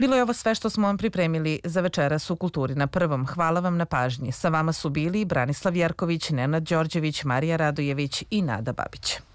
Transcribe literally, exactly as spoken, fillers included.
Bilo je ovo sve što smo vam pripremili za večeras u Kulturi na prvom. Hvala vam na pažnji. Sa vama su bili Branislav Jerković, Nenad Đorđević, Marija Radojević i Nada Babić.